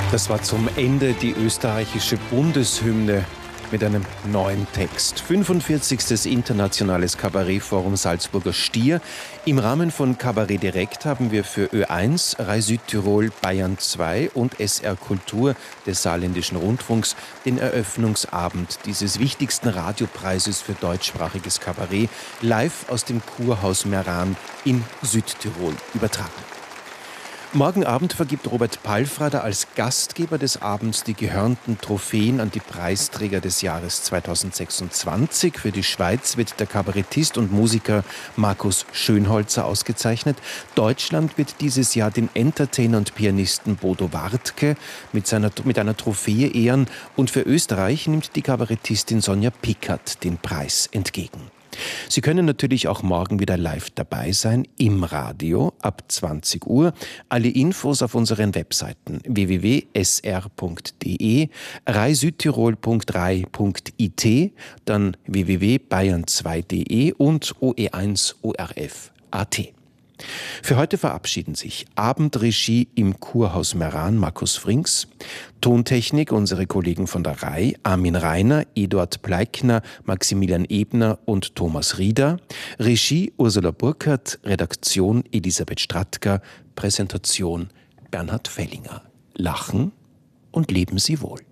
Das war zum Ende die österreichische Bundeshymne mit einem neuen Text. 45. Internationales Kabarettforum Salzburger Stier. Im Rahmen von Kabarett Direkt haben wir für Ö1, Rai Südtirol, Bayern 2 und SR Kultur des Saarländischen Rundfunks den Eröffnungsabend dieses wichtigsten Radiopreises für deutschsprachiges Kabarett live aus dem Kurhaus Meran in Südtirol übertragen. Morgen Abend vergibt Robert Palfrader als Gastgeber des Abends die gehörnten Trophäen an die Preisträger des Jahres 2026. Für die Schweiz wird der Kabarettist und Musiker Markus Schönholzer ausgezeichnet. Deutschland wird dieses Jahr den Entertainer und Pianisten Bodo Wartke mit einer Trophäe ehren. Und für Österreich nimmt die Kabarettistin Sonja Pickert den Preis entgegen. Sie können natürlich auch morgen wieder live dabei sein, im Radio ab 20 Uhr. Alle Infos auf unseren Webseiten www.sr.de, raisüdtirol.rai.it, dann www.bayern2.de und OE1ORF.at. Für heute verabschieden sich Abendregie im Kurhaus Meran Markus Frings, Tontechnik unsere Kollegen von der Rai, Armin Rainer, Eduard Pleikner, Maximilian Ebner und Thomas Rieder, Regie Ursula Burkhardt, Redaktion Elisabeth Stratka, Präsentation Bernhard Fellinger. Lachen und leben Sie wohl.